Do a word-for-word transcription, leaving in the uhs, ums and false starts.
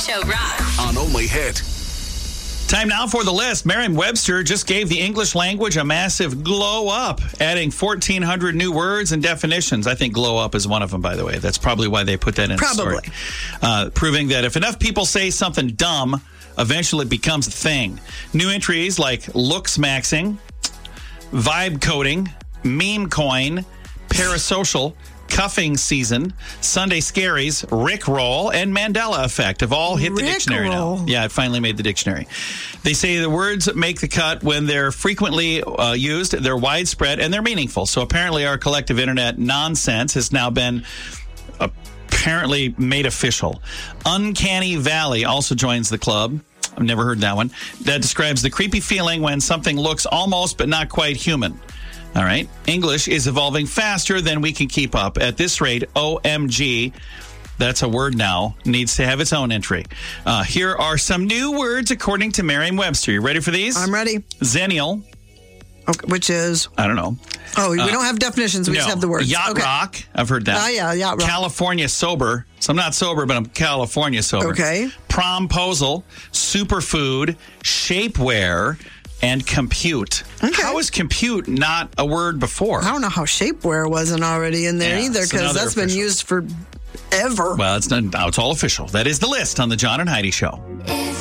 Show rocks. On Only Hit. Time now for the list. Merriam-Webster just gave the English language a massive glow up, adding fourteen hundred new words and definitions. I think glow up is one of them, by the way. That's probably why they put that in Probably. the story. Uh, proving that if enough people say something dumb, eventually it becomes a thing. New entries like looks maxing, vibe coding, meme coin, parasocial, cuffing season, Sunday scaries, Rickroll, and Mandela effect have all hit the dictionary now. Rickroll. Yeah, it finally made the dictionary. They say the words make the cut when they're frequently uh, used, they're widespread, and they're meaningful. So apparently our collective internet nonsense has now been apparently made official. Uncanny Valley also joins the club. I've never heard that one. That describes the creepy feeling when something looks almost but not quite human. All right. English is evolving faster than we can keep up. At this rate, O M G, that's a word now, needs to have its own entry. Uh, here are some new words according to Merriam-Webster. You ready for these? I'm ready. Zennial. Okay, which is? I don't know. Oh, we Uh, don't have definitions. We no. just have the words. Yacht okay. rock. I've heard that. Oh, yeah, yacht rock. California sober. So I'm not sober, but I'm California sober. Okay. Promposal, superfood, shapewear, and compute. Okay. How is compute not a word before? I don't know how shapewear wasn't already in there Yeah, either, so now because they're that's been official. used for ever. Well, it's not, now it's all official. That is the list on the John and Heidi Show.